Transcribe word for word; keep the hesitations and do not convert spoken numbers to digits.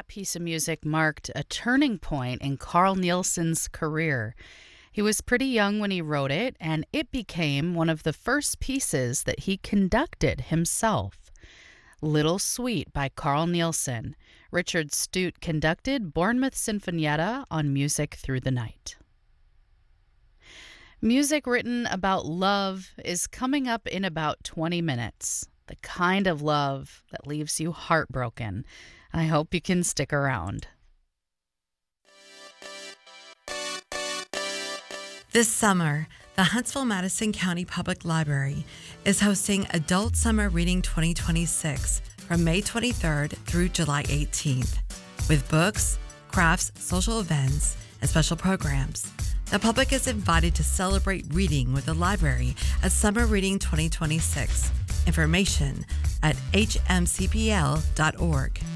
That piece of music marked a turning point in Carl Nielsen's career. He was pretty young when he wrote it, and it became one of the first pieces that he conducted himself. Little Sweet by Carl Nielsen. Richard Stute conducted Bournemouth Sinfonietta on Music Through the Night. Music written about love is coming up in about twenty minutes. The kind of love that leaves you heartbroken. I hope you can stick around. This summer, the Huntsville-Madison County Public Library is hosting Adult Summer Reading twenty twenty-six from May twenty-third through July eighteenth. With books, crafts, social events, and special programs, the public is invited to celebrate reading with the library at Summer Reading twenty twenty-six. Information at h m c p l dot org.